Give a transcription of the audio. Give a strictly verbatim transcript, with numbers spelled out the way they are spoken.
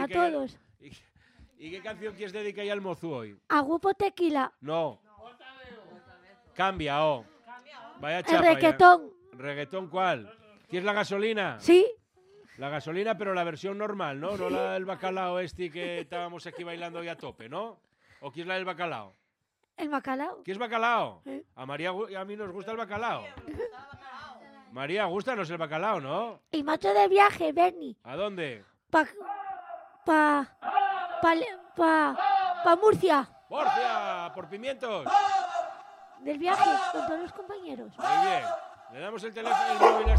A todos. ¿Y, ¿Y qué canción quieres dedicar al mozu hoy? A Grupo Tequila. No. Cambia, oh. Vaya El chapa. ya. reggaetón. ¿Reggaetón cuál? ¿Quieres la gasolina? Sí. La gasolina, pero la versión normal, ¿no? No la del bacalao este que estábamos aquí bailando hoy a tope, ¿no? ¿O quieres la del bacalao? El bacalao. ¿Quieres bacalao? Sí. A María gu- y a mí nos gusta el bacalao. María, gustanos el bacalao, ¿no? Y macho de viaje, Bernie. ¿A dónde? Pa... Pa... Pa... Pa... Pa Murcia. ¡Murcia! ¡Por pimientos! Del viaje con todos los compañeros. Muy bien. Le damos el teléfono, el móvil a